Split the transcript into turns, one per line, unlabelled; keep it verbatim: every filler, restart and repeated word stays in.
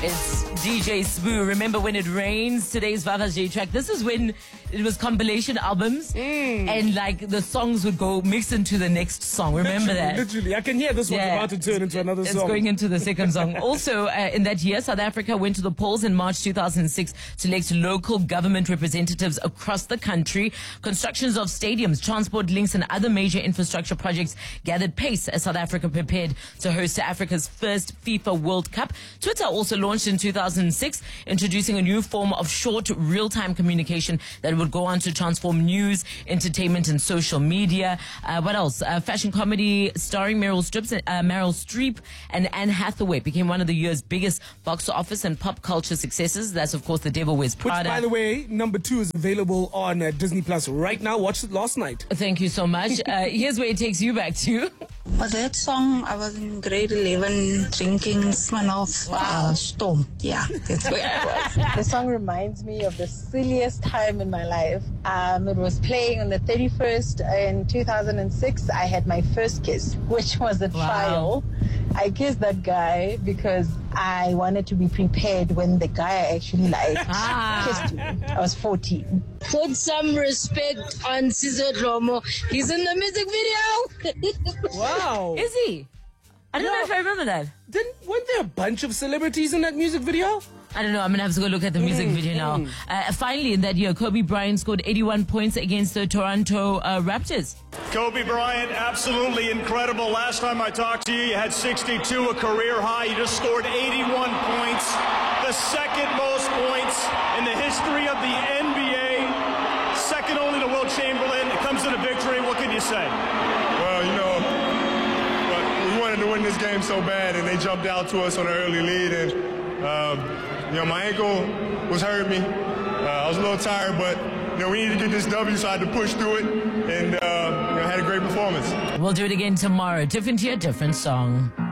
It's D J Spoo. Remember when it rains? Today's Vava's J track. This is when it was compilation albums, mm. and like the songs would go mix into the next song. Remember
literally,
that?
Literally, I can hear this one's yeah. about to turn into another
it's
song.
It's going into the second song. Also, uh, in that year, South Africa went to the polls in March two thousand six to elect local government representatives across the country. Constructions of stadiums, transport links, and other major infrastructure projects gathered pace as South Africa prepared to host Africa's first FIFA World Cup. Twitter also launched in two thousand six, introducing a new form of short, real-time communication that would go on to transform news, entertainment, and social media. Uh, what else? Uh, fashion comedy starring Meryl Streep, uh, Meryl Streep and Anne Hathaway became one of the year's biggest box office and pop culture successes. That's, of course, The Devil Wears Prada.
Which, by the way, number two is available on uh, Disney Plus right now. Watched it last night.
Thank you so much. Uh, here's where it takes you back to.
Well, that song, I was in grade eleven drinking Smirnoff wow. uh, Storm. Yeah, that's where I was.
The song reminds me of the silliest time in my life. Um, it was playing on the thirty-first in two thousand six. I had my first kiss, which was a wow. trial. I kissed that guy because I wanted to be prepared when the guy I actually liked ah. kissed me. I was fourteen.
Put some respect on Cesar Romo. He's in the music video.
Wow.
Is he? I don't yeah. know if I remember that.
Then weren't there a bunch of celebrities in that music video?
I don't know. I'm going to have to go look at the music mm, video now. Mm. Uh, finally, in that year, Kobe Bryant scored eighty-one points against the Toronto uh, Raptors.
Kobe Bryant, absolutely incredible. Last time I talked to you, you had sixty-two, a career high. You just scored eighty-one points, the second most points in the history of the N B A, second only to Wilt Chamberlain. It comes to the victory. What can you say?
Well, you know, we wanted to win this game so bad, and they jumped out to us on an early lead, and um, you know, my ankle was hurting me. Uh, I was a little tired, but you know, we needed to get this W, so I had to push through it, and uh, you know, had a great performance.
We'll do it again tomorrow. Different year, different song.